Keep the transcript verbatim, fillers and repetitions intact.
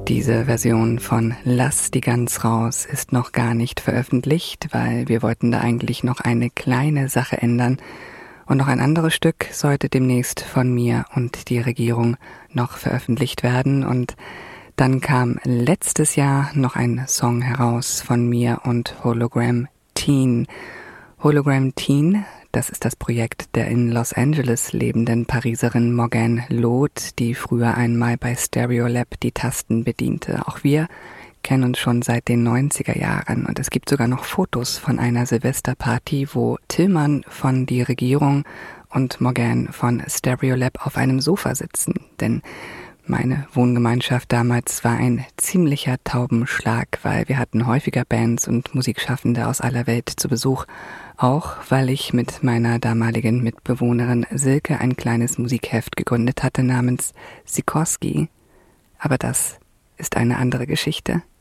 Diese Version von Lass die Gans raus ist noch gar nicht veröffentlicht, weil wir wollten da eigentlich noch eine kleine Sache ändern. Und noch ein anderes Stück sollte demnächst von mir und die Regierung noch veröffentlicht werden. Und dann kam letztes Jahr noch ein Song heraus von mir und Hologram Teen. Hologram Teen, das ist das Projekt der in Los Angeles lebenden Pariserin Morgane Loth, die früher einmal bei Stereolab die Tasten bediente. Auch wir kennen uns schon seit den neunziger Jahren und es gibt sogar noch Fotos von einer Silvesterparty, wo Tillmann von die Regierung und Morgane von Stereolab auf einem Sofa sitzen. Denn meine Wohngemeinschaft damals war ein ziemlicher Taubenschlag, weil wir hatten häufiger Bands und Musikschaffende aus aller Welt zu Besuch. Auch weil ich mit meiner damaligen Mitbewohnerin Silke ein kleines Musikheft gegründet hatte namens Sikorski. Aber das ist eine andere Geschichte.